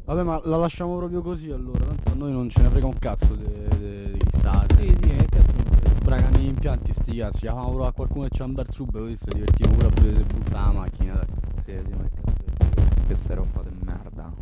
Vabbè, ma la lasciamo proprio così allora, tanto a noi non ce ne frega un cazzo di chissà. Sì, sì, che cazzo non frega. Bragano gli impianti sti cazzi, chiamiamo pure a qualcuno che c'ha un bar sub così si divertiamo pure a vedere se butta la macchina, dai. Sì, sì, ma che cazzo è questa roba.